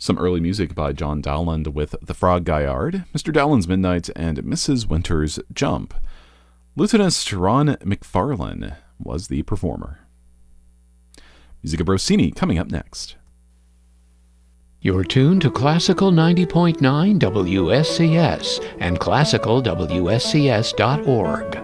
Some early music by John Dowland with The Frog Gaillard, Mr. Dowland's Midnight, and Mrs. Winter's Jump. Lutenist Ron McFarlane was the performer. Music of Rossini coming up next. You're tuned to Classical 90.9 WSCS and classicalwscs.org.